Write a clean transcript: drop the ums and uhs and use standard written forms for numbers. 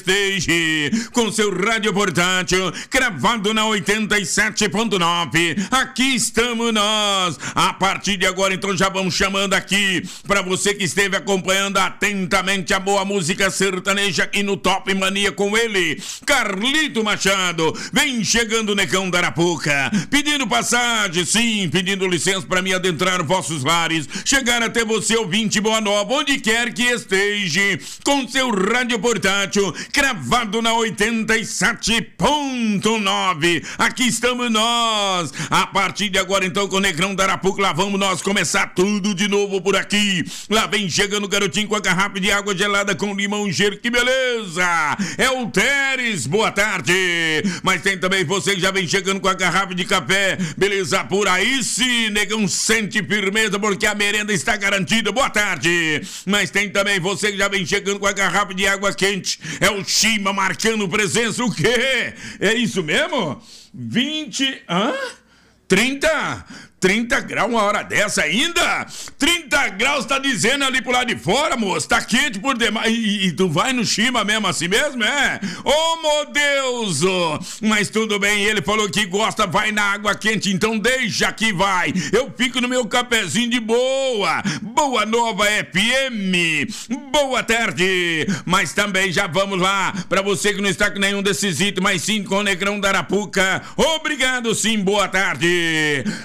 Esteja com seu rádio portátil cravado na 87.9. Aqui estamos nós. A partir de agora, então, já vamos chamando aqui para você que esteve acompanhando atentamente a boa música sertaneja aqui no Top Mania com ele, Carlito Machado. Vem chegando o Negão da Arapuca, pedindo passagem, sim, pedindo licença para me adentrar vossos lares, chegar até você, ouvinte Boa Nova, onde quer que esteja, com seu rádio portátil cravado na 87.9. Aqui estamos nós. A partir de agora, então, com o Negrão da Arapuca, lá vamos nós começar tudo de novo por aqui. Lá vem chegando o garotinho com a garrafa de água gelada com limão gelo. Que beleza! É o Teres, boa tarde. Mas tem também você que já vem chegando com a garrafa de café. Beleza? Por aí sim, negão, sente firmeza porque a merenda está garantida. Boa tarde. Mas tem também você que já vem chegando com a garrafa de água quente. É o Chima marcando presença. O quê? É isso mesmo? 20... 30 graus uma hora dessa ainda? 30 graus tá dizendo ali pro lado de fora, moço. Tá quente por demais. E tu vai no Chima mesmo assim mesmo, é? Oh, meu Deus! Mas tudo bem, ele falou que gosta, vai na água quente, então deixa que vai. Eu fico no meu cafezinho de boa. Boa Nova FM. Boa tarde. Mas também já vamos lá, pra você que não está com nenhum desses itens, mas sim com o Negrão da Arapuca. Obrigado, sim, boa tarde.